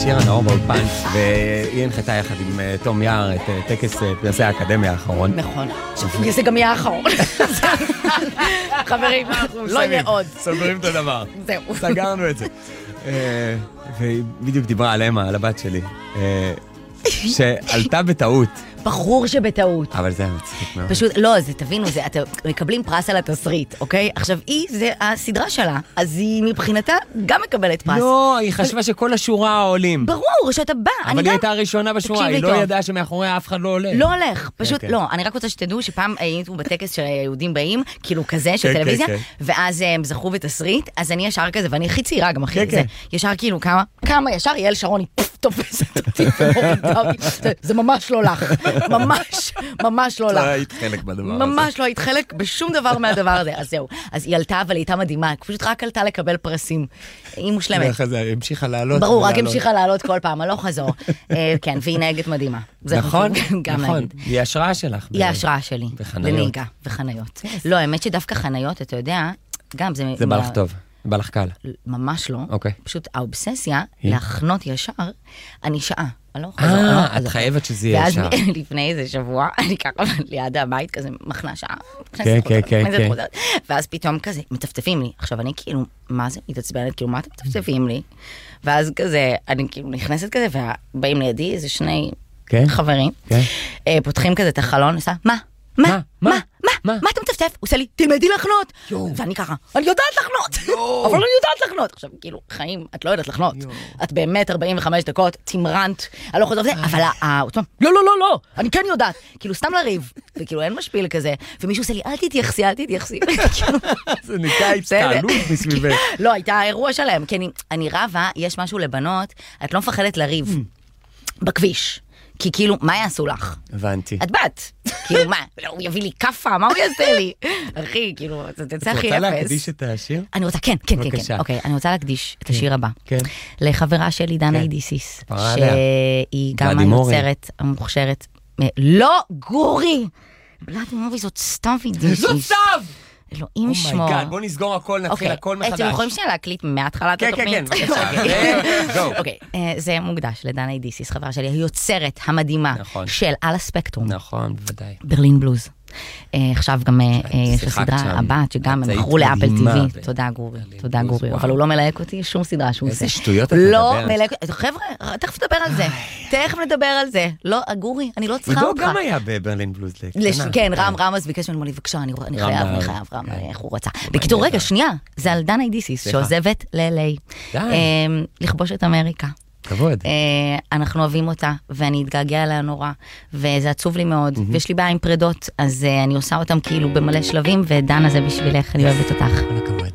שירה נאור באולפן, והיא הנחתה יחד עם תום יער את טקס פרסי האקדמיה האחרון. נכון. זה גם יהיה האחרון. חברים, לא יהיה עוד. סוגרים את הדבר. זהו. סגרנו את זה. והיא בדיוק דיברה על אמה, על הבת שלי, שעלתה בטעות. ברור שבטעות. אבל זה מצחיק מאוד. פשוט, לא, זה, תבינו, זה, אתם מקבלים פרס על התסריט, אוקיי? עכשיו, זה הסדרה שלה, אז היא מבחינתה גם מקבלת פרס. לא, היא חשבה שכל השורה עולים. ברור, שאתה בא. אבל היא הייתה הראשונה בשורה, היא לא ידעה שמאחוריה אף אחד לא עולה. לא הולך, פשוט לא. אני רק רוצה שתדעו שפעם היינו בטקס של היהודים באים, כאילו כזה, של טלוויזיה, ואז הם זכו בתסריט, אז אני ישר כזה, ואני הכי צעירה גם הכי זה. ישר כאילו, כמה ישר יעל שרוני, תופסת אותי ומורידה אותי. זה ממש לא לך. ממש לא לך. לא היית חלק בדבר הזה. ממש לא היית חלק בשום דבר מהדבר הזה. אז זהו. אז היא עלתה, אבל היא הייתה מדהימה. פשוט רק עלתה לקבל פרסים. היא מושלמת. ואחרי זה המשיכה לעלות. ברור, רק המשיכה לעלות כל פעם, הלוך חזור. כן, והיא נהגת מדהימה. נכון, גם נכון. נגיד. היא השראה שלך. היא ההשראה שלי. וחניות. לנהיגה וחניות. לא, האמת שדווקא חניות, אתה יודע, גם זה... זה בא לך טוב. בא לך קל. ממש לא. אוקיי. פשוט האובססיה להחנות ישר, אני שעה. את חייבת שזה יהיה ישר. ואז לפני איזה שבוע, אני ככה ליד הבית כזה מחנה שעה. כן. ואז פתאום כזה, מטפטפים לי. עכשיו אני כאילו, מה זה? מתעצבנת, כאילו, מה אתם מטפטפים לי? ואז כזה, אני כאילו נכנסת כזה, ובאים לידי איזה שני חברים, פותחים כזה את החלון, עושה, מה אתה מטפטף? הוא עושה לי, תלמדי לחנות. ואני ככה, אני יודעת לחנות, אבל אני יודעת לחנות. עכשיו, כאילו, חיים, את לא יודעת לחנות. את באמת 45 דקות, תמרנת, אני לא חוזר לזה, אבל לא, אני כן יודעת. כאילו, סתם לריב, וכאילו, אין משפיל כזה, ומישהו עושה לי, אל תתייחסי. זה נקרא התקהלות מסביבך. לא, הייתה אירוע שלהם, כי אני רבה, יש משהו לבנות, את לא מפחדת לריב בכביש. כי כאילו, מה יעשו לך? הבנתי. את בת. כאילו, מה? הוא יביא לי קפה, מה הוא יעשה לי? אחי, כאילו, זה תצא הכי אפס. את רוצה להקדיש את השיר? אני רוצה, כן. אוקיי, אני רוצה להקדיש את השיר הבא. כן. לחברה שלי, דנה אידיסיס. שהיא גם היוצרת המוכשרת. לא, גורי! בלעד מובי, זאת סתם אידיסיס. זאת סתם! אלוהים שמו. אומייגאד, בוא נסגור הכל, נתחיל הכל מחדש. אתם יכולים שנייה להקליט מההתחלת התוכנית? כן, אוקיי, זה מוקדש לדנה אידיסיס, חברה שלי, היוצרת המדהימה של על הספקטרום. נכון, בוודאי. ברלין בלוז. עכשיו גם יש הסדרה הבת, שגם הם מכרו לאפל TV. תודה גורי, אבל הוא לא מלהק אותי שום סדרה שהוא עושה. איזה שטויות אתה לא מדבר. מלהק אותי. חבר'ה, תכף נדבר על זה. לא, גורי, אני לא צריכה אותך. עידו גם היה בברלין בלוז. כן, רם אז ביקש ממנו בבקשה, אני חייב, רם, איך הוא רצה. בקיצור, רגע, שנייה, זה על דנה אידיסיס, שעוזבת ל-LA. לכבוש את אמריקה. כבוד. אנחנו אוהבים אותה, ואני אתגעגע עליה נורא, וזה עצוב לי מאוד, ויש לי בעיה עם פרדות, אז אני עושה אותם כאילו במלא שלבים, ודנה זה בשבילך, אני אוהבת אותך.